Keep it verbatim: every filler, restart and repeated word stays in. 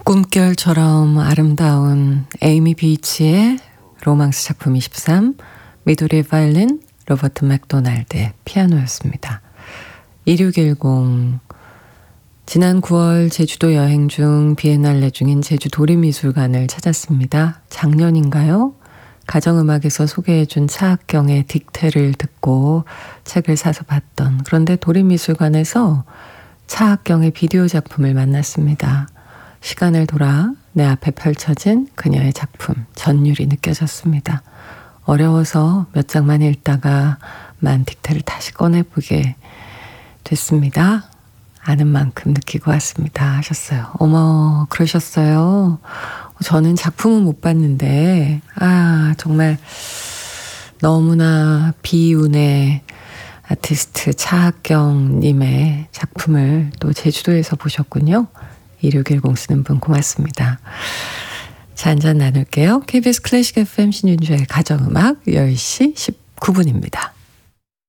꿈결처럼 아름다운 에이미 비치의 로망스 작품 이십삼, 미도리의 바이올린, 로버트 맥도날드의 피아노였습니다. 이육일공 지난 구월 제주도 여행 중 비엔날레 중인 제주 도립미술관을 찾았습니다. 작년인가요? 가정음악에서 소개해준 차학경의 딕테를 듣고 책을 사서 봤던, 그런데 도립미술관에서 차학경의 비디오 작품을 만났습니다. 시간을 돌아 내 앞에 펼쳐진 그녀의 작품, 전율이 느껴졌습니다. 어려워서 몇 장만 읽다가 만 딕테를 다시 꺼내보게 됐습니다. 아는 만큼 느끼고 왔습니다 하셨어요. 어머, 그러셨어요. 저는 작품은 못 봤는데 아 정말 너무나 비운의 아티스트 차학경님의 작품을 또 제주도에서 보셨군요. 이육일공 쓰는 분 고맙습니다. 자, 한잔 나눌게요. 케이비에스 클래식 에프엠 신윤주의 가정음악 열 시 십구 분입니다.